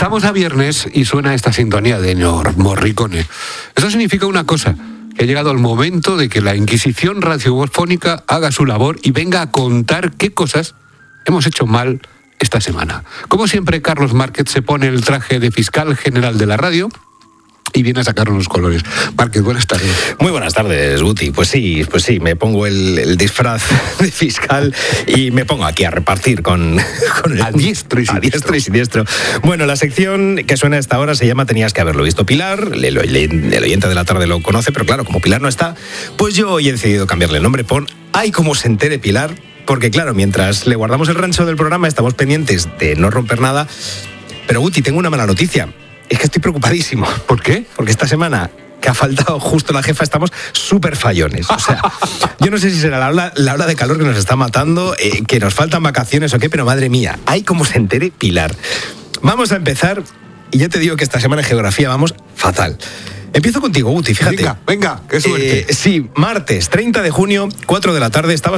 Estamos a viernes y suena esta sintonía de Morricone. Eso significa una cosa, que ha llegado el momento de que la Inquisición radiofónica haga su labor y venga a contar qué cosas hemos hecho mal esta semana. Como siempre, Carlos Márquez se pone el traje de fiscal general de la radio y viene a sacarnos los colores. Márquez, buenas tardes. Muy buenas tardes, Guti. Pues sí, me pongo el disfraz de fiscal y me pongo aquí a repartir con el... A diestro y siniestro. Bueno, la sección que suena a esta hora se llama Tenías que haberlo visto. Pilar, el oyente de la tarde lo conoce, pero claro, como Pilar no está, pues yo hoy he decidido cambiarle el nombre. Pon Ay, como se entere Pilar, porque claro, mientras le guardamos el rancho del programa, estamos pendientes de no romper nada. Pero Guti, tengo una mala noticia. Es que estoy preocupadísimo. ¿Por qué? Porque esta semana que ha faltado justo la jefa, estamos súper fallones. O sea, yo no sé si será la ola de calor que nos está matando, que nos faltan vacaciones o qué, pero madre mía, hay como se entere Pilar. Vamos a empezar, y ya te digo que esta semana en geografía vamos fatal. Empiezo contigo, Guti, fíjate. Venga, qué suerte. Sí, martes 30 de junio, 4 de la tarde, estaba